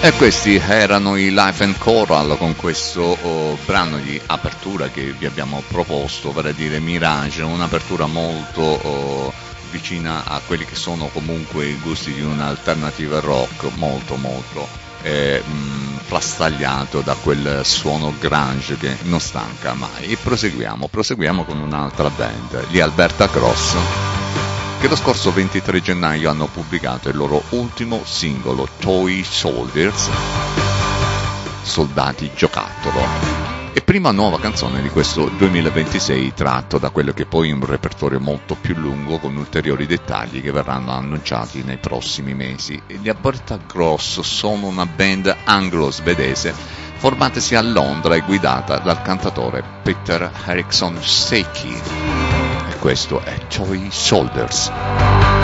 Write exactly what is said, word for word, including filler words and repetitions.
E questi erano i Life and Choral con questo oh, brano di apertura che vi abbiamo proposto, vale a dire Mirage, un'apertura molto oh, vicina a quelli che sono comunque i gusti di un alternative rock, molto molto eh, mh, frastagliato da quel suono grunge che non stanca mai. E proseguiamo, proseguiamo con un'altra band, gli Alberta Cross, che lo scorso ventitré gennaio hanno pubblicato il loro ultimo singolo, Toy Soldiers, Soldati Giocattolo, e prima nuova canzone di questo duemilaventisei, tratto da quello che poi è un repertorio molto più lungo con ulteriori dettagli che verranno annunciati nei prossimi mesi. Gli Alberta Cross sono una band anglo-svedese formatasi a Londra e guidata dal cantatore Peter Eriksson Seki. Questo è Toy Soldiers.